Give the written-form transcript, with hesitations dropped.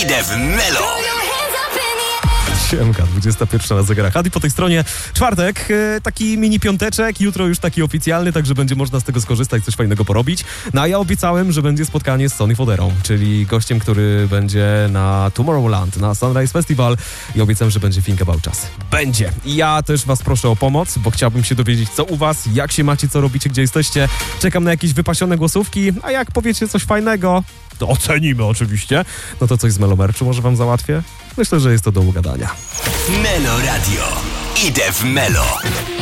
Idę w Melo. Siemka, 21 na zegarach. Adi po tej stronie. Czwartek, taki mini piąteczek, jutro już taki oficjalny, także będzie można z tego skorzystać, coś fajnego porobić. No a ja obiecałem, że będzie spotkanie z Sonny Foderą, czyli gościem, który będzie na Tomorrowland, na Sunrise Festival i obiecałem, że będzie think about czas. Będzie. I ja też was proszę o pomoc, bo chciałbym się dowiedzieć, co u was, jak się macie, co robicie, gdzie jesteście. Czekam na jakieś wypasione głosówki, a jak powiecie coś fajnego, to ocenimy oczywiście. No to coś z Melo Merchu może wam załatwię? Myślę, że jest to do ugadania. Melo Radio. Idę w Melo.